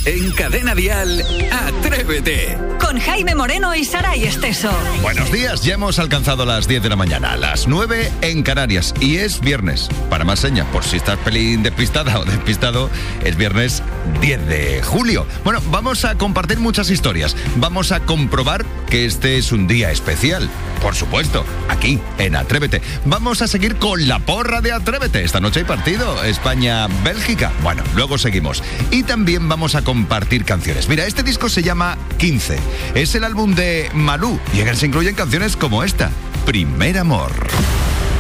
En Cadena Dial, Atrévete. Con Jaime Moreno y Saray Esteso. Buenos días, ya hemos alcanzado las 10 de la mañana, las 9 en Canarias. Y es viernes, para más señas, por si estás pelín despistada o despistado, es viernes 10 de julio. Bueno, vamos a compartir muchas historias. Vamos a comprobar que este es un día especial. Por supuesto, aquí en Atrévete. Vamos a seguir con la porra de Atrévete. Esta noche hay partido, España-Bélgica. Bueno, luego seguimos. Y también vamos a compartir canciones. Mira, este disco se llama 15. Es el álbum de Malú y en él se incluyen canciones como esta, Primer Amor.